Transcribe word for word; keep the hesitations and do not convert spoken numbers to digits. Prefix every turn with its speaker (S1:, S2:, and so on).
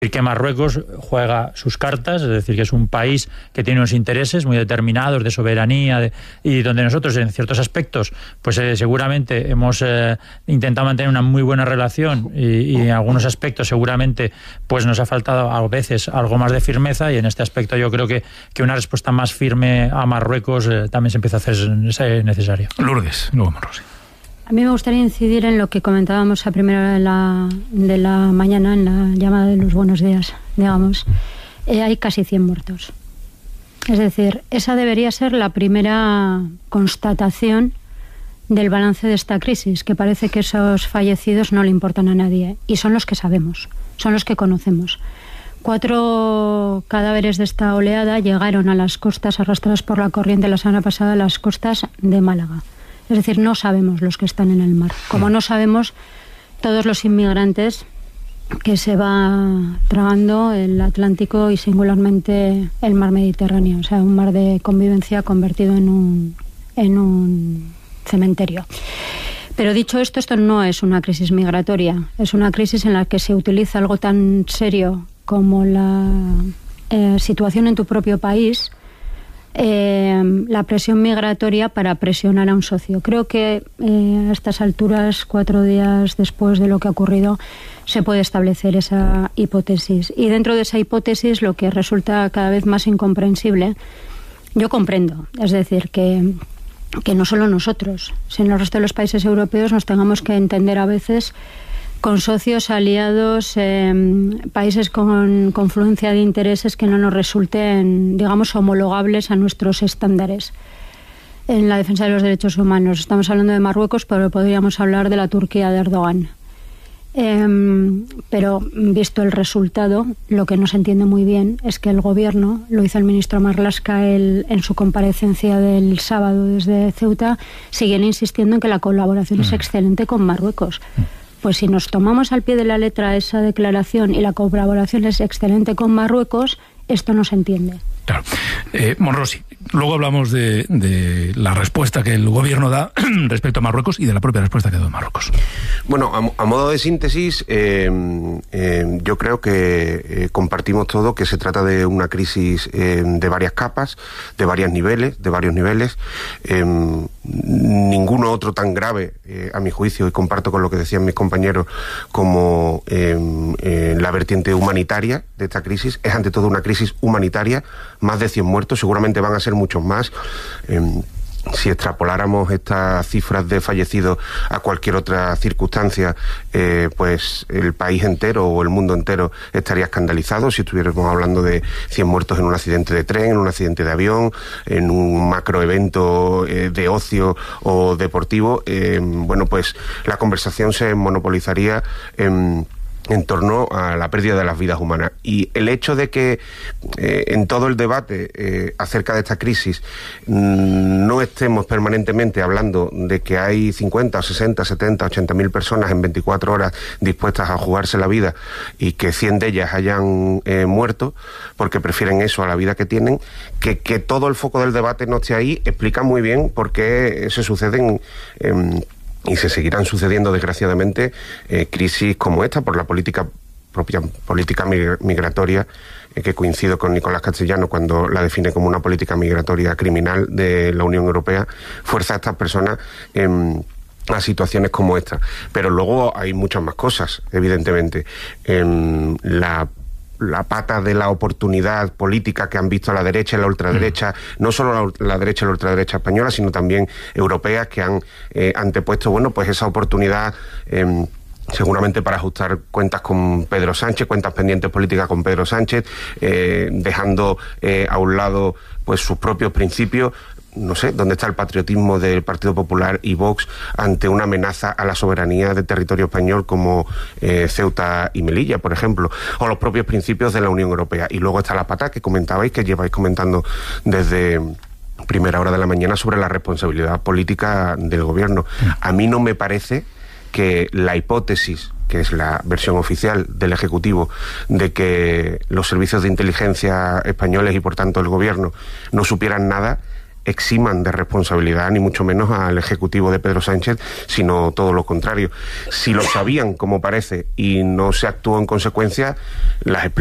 S1: que Marruecos juega sus cartas, es decir, que es un país que tiene unos intereses muy determinados de soberanía de, y donde nosotros en ciertos aspectos pues eh, seguramente hemos eh, intentado mantener una muy buena relación y, y en algunos aspectos seguramente pues nos ha faltado a veces algo más de firmeza, y en este aspecto yo creo que, que una respuesta más firme a Marruecos eh, también se empieza a hacer necesaria.
S2: Lourdes, luego Monrosi.
S3: A mí me gustaría incidir en lo que comentábamos a primera hora de la, de la mañana, en la llamada de los buenos días, digamos. Eh, hay casi cien muertos. Es decir, esa debería ser la primera constatación del balance de esta crisis, que parece que esos fallecidos no le importan a nadie. Y son los que sabemos, son los que conocemos. Cuatro cadáveres de esta oleada llegaron a las costas, arrastradas por la corriente la semana pasada, a las costas de Málaga. Es decir, no sabemos los que están en el mar, como no sabemos todos los inmigrantes que se va tragando el Atlántico y singularmente el mar Mediterráneo, o sea, un mar de convivencia convertido en un, en un cementerio. Pero dicho esto, esto no es una crisis migratoria, es una crisis en la que se utiliza algo tan serio como la eh, situación en tu propio país, Eh, la presión migratoria para presionar a un socio. Creo que eh, a estas alturas, cuatro días después de lo que ha ocurrido, se puede establecer esa hipótesis. Y dentro de esa hipótesis, lo que resulta cada vez más incomprensible, yo comprendo, es decir, que, que no solo nosotros, sino el resto de los países europeos nos tengamos que entender a veces con socios, aliados, eh, países con confluencia de intereses que no nos resulten, digamos, homologables a nuestros estándares en la defensa de los derechos humanos. Estamos hablando de Marruecos, pero podríamos hablar de la Turquía de Erdogan. Eh, pero, visto el resultado, lo que no se entiende muy bien es que el gobierno, lo hizo el ministro Marlaska el, en su comparecencia del sábado desde Ceuta, siguen insistiendo en que la colaboración mm. es excelente con Marruecos. Mm. Pues si nos tomamos al pie de la letra esa declaración y la colaboración es excelente con Marruecos, esto no se entiende.
S2: Claro. Eh, Monrosi, luego hablamos de, de la respuesta que el gobierno da respecto a Marruecos y de la propia respuesta que da Marruecos.
S4: Bueno, a, a modo de síntesis, eh, eh, yo creo que eh, compartimos todo que se trata de una crisis eh, de varias capas, de varios niveles, de varios niveles. Eh, ninguno otro tan grave, eh, a mi juicio, y comparto con lo que decían mis compañeros, como eh, eh, la vertiente humanitaria de esta crisis. Es ante todo una crisis humanitaria. Más de cien muertos, seguramente van a ser muchos más. Eh, si extrapoláramos estas cifras de fallecidos a cualquier otra circunstancia, eh, pues el país entero o el mundo entero estaría escandalizado si estuviéramos hablando de cien muertos en un accidente de tren, en un accidente de avión, en un macroevento eh, de ocio o deportivo. Eh, bueno, pues la conversación se monopolizaría en en torno a la pérdida de las vidas humanas. Y el hecho de que eh, en todo el debate eh, acerca de esta crisis mmm, no estemos permanentemente hablando de que hay cincuenta, sesenta, setenta, ochenta mil personas en veinticuatro horas dispuestas a jugarse la vida y que cien de ellas hayan eh, muerto porque prefieren eso a la vida que tienen, que, que todo el foco del debate no esté ahí, explica muy bien por qué se suceden eh, y se seguirán sucediendo, desgraciadamente, eh, crisis como esta por la política propia política migratoria, eh, que coincido con Nicolás Castellano cuando la define como una política migratoria criminal de la Unión Europea, fuerza a estas personas eh, a situaciones como esta. Pero luego hay muchas más cosas, evidentemente. Eh, la la pata de la oportunidad política que han visto la derecha y la ultraderecha, mm. no solo la, la derecha y la ultraderecha española, sino también europeas, que han eh, antepuesto, bueno, pues esa oportunidad eh, seguramente para ajustar cuentas con Pedro Sánchez, cuentas pendientes políticas con Pedro Sánchez, eh, dejando eh, a un lado pues sus propios principios. No sé, ¿dónde está el patriotismo del Partido Popular y Vox ante una amenaza a la soberanía del territorio español como eh, Ceuta y Melilla, por ejemplo, o los propios principios de la Unión Europea? Y luego está la pata que comentabais, que lleváis comentando desde primera hora de la mañana, sobre la responsabilidad política del gobierno. A mí no me parece que la hipótesis, que es la versión oficial del Ejecutivo, de que los servicios de inteligencia españoles y por tanto el gobierno no supieran nada, eximan de responsabilidad, ni mucho menos al Ejecutivo de Pedro Sánchez, sino todo lo contrario. Si lo sabían, como parece, y no se actuó en consecuencia, las